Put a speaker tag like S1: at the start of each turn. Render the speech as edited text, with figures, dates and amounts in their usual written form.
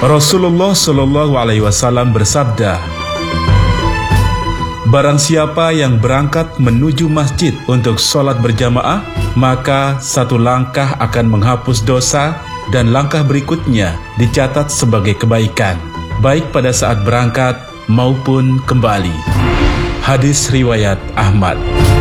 S1: Rasulullah Shallallahu Alaihi Wasallam bersabda, barang siapa yang berangkat menuju masjid untuk sholat berjamaah, maka satu langkah akan menghapus dosa dan langkah berikutnya dicatat sebagai kebaikan, baik pada saat berangkat maupun kembali. Hadis riwayat Ahmad.